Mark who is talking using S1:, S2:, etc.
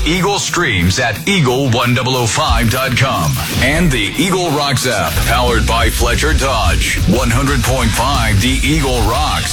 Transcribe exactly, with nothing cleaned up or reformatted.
S1: Eagle streams at eagle ten oh five dot com and the Eagle Rocks app, powered by Fletcher Dodge. one hundred point five The Eagle Rocks.